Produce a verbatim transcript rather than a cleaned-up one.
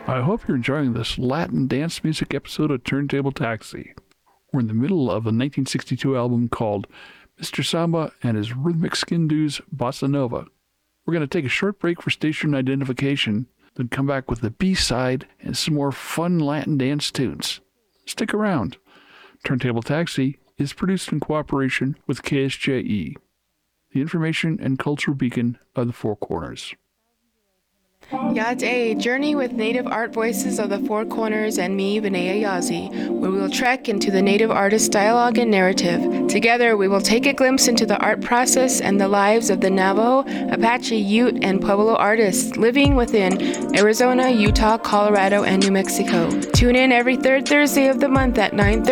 I hope you're enjoying this Latin dance music episode of Turntable Taxi. We're in the middle of a nineteen sixty-two album called Mister Samba and his Rhythmic Skin Dudes Bossa Nova. We're going to take a short break for station identification, then come back with the B-side and some more fun Latin dance tunes. Stick around. Turntable Taxi is produced in cooperation with K S J E, the information and cultural beacon of the Four Corners. Yad A Journey with Native Art Voices of the Four Corners and me, Vinaya Yazi, where we will trek into the Native artist dialogue and narrative. Together, we will take a glimpse into the art process and the lives of the Navajo, Apache, Ute, and Pueblo artists living within Arizona, Utah, Colorado, and New Mexico. Tune in every third Thursday of the month at nine thirty